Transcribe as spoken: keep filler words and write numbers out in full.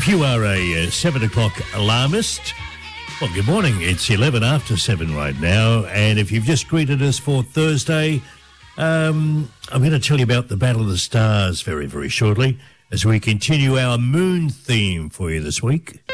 If you are a uh, seven o'clock alarmist, well, good morning. It's eleven after seven right now. And if you've just greeted us for Thursday, um, I'm going to tell you about the Battle of the Stars very, very shortly as we continue our moon theme for you this week.